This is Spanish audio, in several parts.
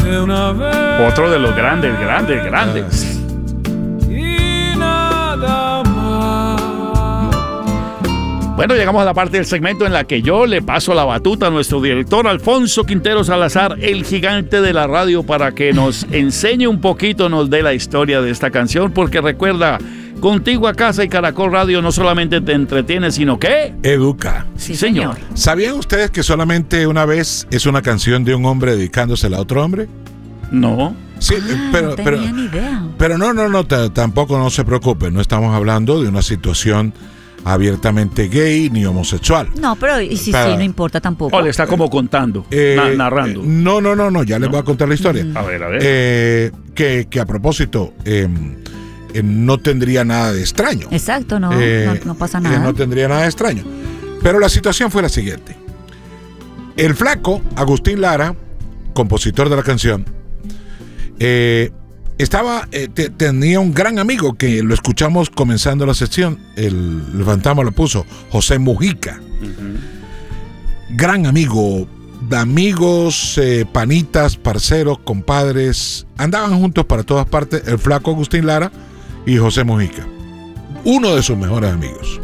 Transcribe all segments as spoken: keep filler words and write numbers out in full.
una vez. Otro de los grandes, grandes, grandes. Y nada más. Bueno, llegamos a la parte del segmento en la que yo le paso la batuta a nuestro director Alfonso Quintero Salazar, el gigante de la radio, para que nos enseñe un poquito, nos dé la historia de esta canción, porque recuerda, contigo a casa y Caracol Radio no solamente te entretiene, sino que educa. Sí, señor. ¿Sabían ustedes que solamente una vez es una canción de un hombre dedicándosela a otro hombre? No. Sí, Ah, pero, no pero, tenía ni idea. pero no, no, no, t- tampoco no se preocupen, no estamos hablando de una situación abiertamente gay ni homosexual. No, pero y si Para- sí, no importa tampoco. O le está como contando, Eh, na- narrando. eh, no, no, no, no, ya les voy a contar la historia. A ver, a ver. Eh, que, que a propósito, eh, eh, no tendría nada de extraño. Exacto, no, Eh, no, no pasa eh, nada. no tendría nada de extraño. Pero la situación fue la siguiente. El flaco, Agustín Lara, compositor de la canción, eh, estaba, eh, te- tenía un gran amigo que lo escuchamos comenzando la sección, el, el fantasma lo puso, José Mujica. Gran amigo, amigos, eh, panitas, parceros, compadres, andaban juntos para todas partes, el flaco Agustín Lara y José Mujica, uno de sus mejores amigos.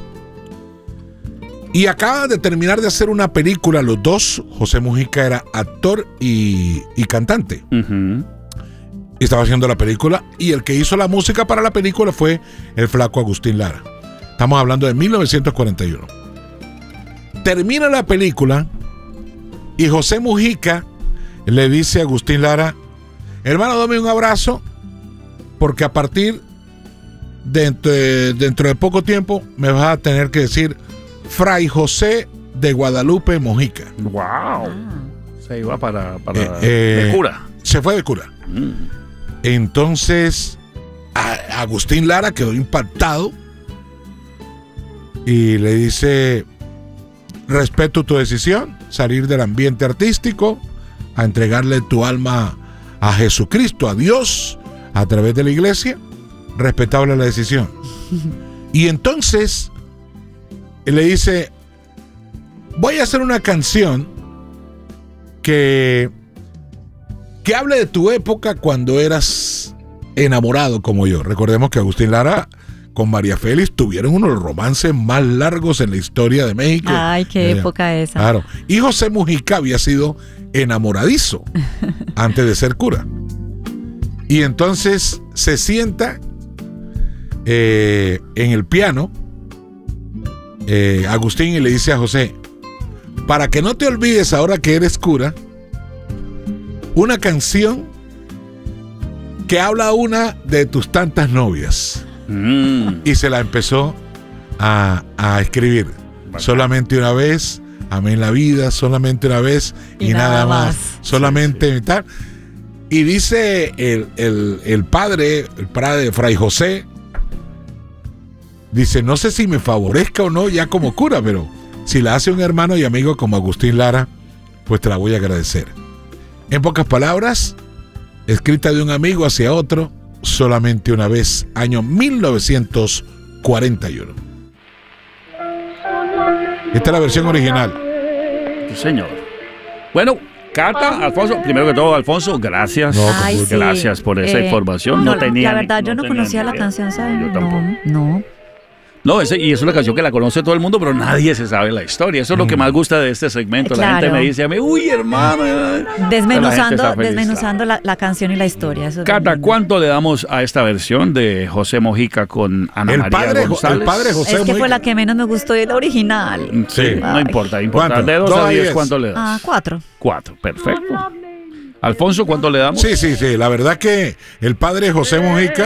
Y acaban de terminar de hacer una película, los dos. José Mujica era actor y, y cantante. Uh-huh. Y estaba haciendo la película, y el que hizo la música para la película fue el flaco Agustín Lara. Estamos hablando de mil novecientos cuarenta y uno. Termina la película y José Mujica le dice a Agustín Lara: hermano, dame un abrazo, porque a partir de dentro, de dentro de poco tiempo me vas a tener que decir Fray José de Guadalupe Mujica. Wow. Ah. Se iba para, para Eh, eh, de cura. Se fue de cura. Mm. Entonces a- Agustín Lara quedó impactado y le dice: respeto tu decisión, salir del ambiente artístico, a entregarle tu alma a Jesucristo, a Dios, a través de la iglesia. Respetable la decisión. Y entonces él le dice: voy a hacer una canción que que hable de tu época cuando eras enamorado como yo. Recordemos que Agustín Lara con María Félix tuvieron uno de los romances más largos en la historia de México. Ay, qué Eh, época esa. Claro. Y José Mujica había sido enamoradizo antes de ser cura. Y entonces se sienta eh, en el piano eh, Agustín y le dice a José: para que no te olvides ahora que eres cura, una canción que habla una de tus tantas novias. Mm. Y se la empezó a, a escribir. Bacán. Solamente una vez, amé en la vida, solamente una vez y, Y nada, nada más. más. Solamente y tal. Y dice el, el, el padre, el padre de Fray José, dice: no sé si me favorezca o no ya como cura, pero si la hace un hermano y amigo como Agustín Lara, pues te la voy a agradecer. En pocas palabras, escrita de un amigo hacia otro, solamente una vez, año mil novecientos cuarenta y uno. Esta es la versión original. Sí, señor. Bueno, Cata, Alfonso, primero que todo, Alfonso, gracias. No, Ay, sí. Gracias por esa Eh, información. No, tenía. La verdad, yo no, tenía conocía ni la idea. canción, ¿sabes? Yo tampoco. No, no. No, ese, y es una canción que la conoce todo el mundo, pero nadie se sabe la historia. Eso es lo que más gusta de este segmento. La Claro. gente me dice a mí: uy, hermano. Desmenuzando, desmenuzando la, la canción y la historia. Eso es Cata, lindo. ¿cuánto le damos a esta versión de José Mojica con Ana El María padre, González? el padre José Es que fue Mujica. la que menos me gustó y la original. Sí, no Ay. importa, importa. ¿Cuánto? De dos Dos a a diez, diez. ¿cuánto le das? Ah, cuatro. Cuatro, perfecto. Alfonso, ¿cuánto le damos? Sí, sí, sí. La verdad que el padre José Mujica,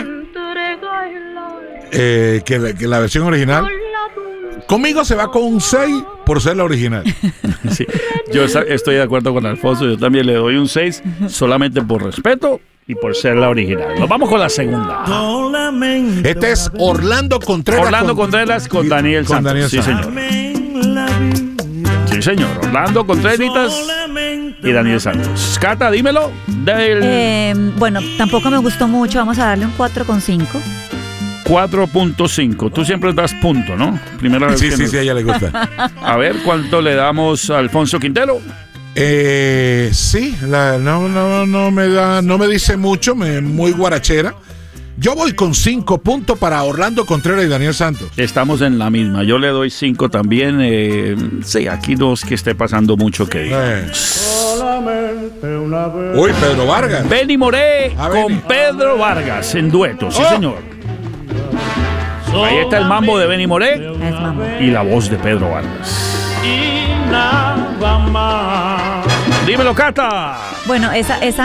eh, que, la- que la versión original, conmigo se va con un seis por ser la original. Sí, yo esa- estoy de acuerdo con Alfonso. Yo también le doy un seis, solamente por respeto y por ser la original. Nos vamos con la segunda. Este es Orlando Contreras. Orlando con- Contreras con Daniel con Santos. Daniel Sí, Santos. señor. Sí, señor. Orlando Contreras y Daniel Santos. Cata, dímelo. Del Eh, bueno, tampoco me gustó mucho. Vamos a darle un cuatro coma cinco. cuatro punto cinco. Tú siempre das punto, ¿no? Primera vez Sí, que sí, nos- sí, a ella le gusta. A ver, ¿cuánto le damos a Alfonso Quintero? Eh, sí, la, no, no, no me da, no me dice mucho, me, muy guarachera. Yo voy con cinco puntos para Orlando Contreras y Daniel Santos. Estamos en la misma. Yo le doy cinco también. Eh, sí, aquí no es que esté pasando mucho que diga. Eh. Uy, Pedro Vargas. Benny Moré A con Benny. Pedro Vargas en dueto, sí Oh. señor. Ahí está el mambo de Benny Moré Es mamá. y la voz de Pedro Vargas. Y nada más. Dímelo, Cata. Bueno, esa, esa